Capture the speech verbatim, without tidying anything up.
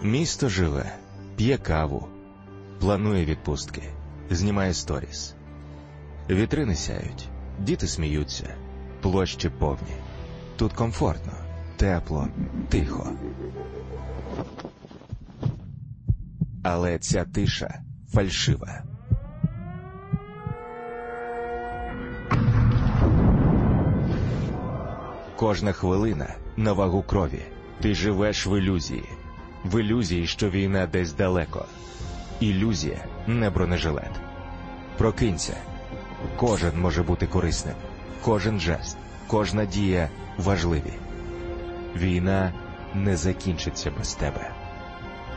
Місто живе, п'є каву, планує відпустки, знімає сторіс. Вітрини сяють, діти сміються, площі повні. Тут комфортно, тепло, тихо. Але ця тиша фальшива. Кожна хвилина на вагу крові. Ти живеш в ілюзії. В ілюзії, що війна десь далеко. Ілюзія – не бронежилет. Прокинься. Кожен може бути корисним. Кожен жест, кожна дія важливі. Війна не закінчиться без тебе.